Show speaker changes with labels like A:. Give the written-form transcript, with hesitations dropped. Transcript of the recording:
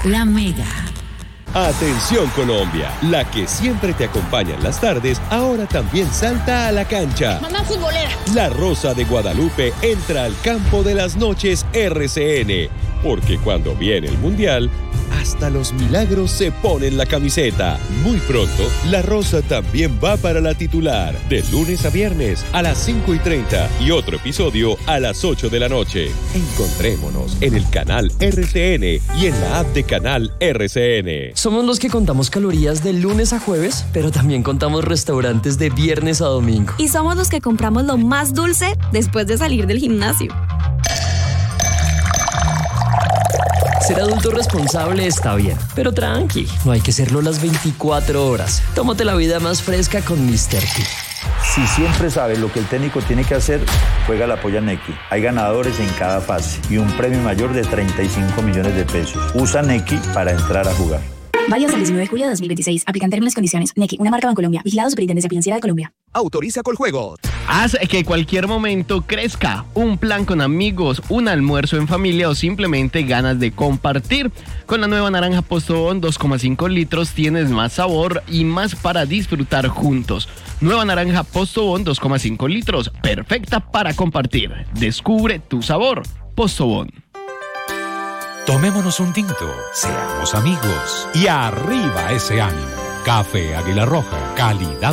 A: La Mega.
B: Atención Colombia, la que siempre te acompaña en las tardes, ahora también salta a la cancha.
C: Mamá futbolera.
B: La Rosa de Guadalupe entra al campo de las noches RCN, porque cuando viene el Mundial, hasta los milagros se ponen la camiseta. Muy pronto, La Rosa también va para la titular, de lunes a viernes a las 5:30 y otro episodio a las 8 de la noche. Encontrémonos en el canal RCN y en la app de canal RCN.
D: Somos los que contamos calorías de lunes a jueves, pero también contamos restaurantes de viernes a domingo.
E: Y somos los que compramos lo más dulce después de salir del gimnasio.
D: Ser adulto responsable está bien, pero tranqui, no hay que serlo las 24 horas. Tómate la vida más fresca con Mr. T.
F: Si siempre sabes lo que el técnico tiene que hacer, juega la polla Nequi. Hay ganadores en cada fase y un premio mayor de 35 millones de pesos. Usa Nequi para entrar a jugar.
G: Válido hasta el 19 de julio de 2026. Aplican términos y condiciones. Nequi, una marca Bancolombia. Vigilado Superintendencia Financiera de Colombia.
H: Autoriza Coljuegos. Haz que cualquier momento crezca. Un plan con amigos, un almuerzo en familia o simplemente ganas de compartir. Con la nueva naranja Postobón 2,5 litros tienes más sabor y más para disfrutar juntos. Nueva naranja Postobón 2,5 litros. Perfecta para compartir. Descubre tu sabor. Postobón.
I: Tomémonos un tinto, seamos amigos y arriba ese ánimo. Café Águila Roja, calidad